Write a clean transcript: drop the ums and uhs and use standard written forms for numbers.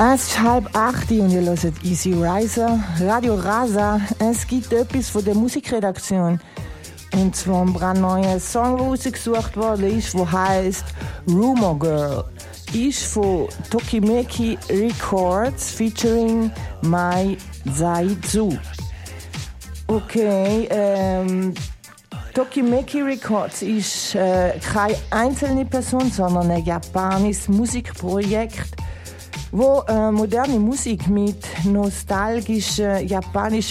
Es ist 7:30 und ihr hört Easy Riser, Radio Rasa. Es gibt etwas von der Musikredaktion. Und zwar ein brandneuer Song, der rausgesucht worden ist, der heisst Rumor Girl. Ist von Tokimeki Records featuring Mai Zaizu. Okay, Tokimeki Records ist keine einzelne Person, sondern ein japanisches Musikprojekt, wo moderne Musik mit nostalgischen japanischen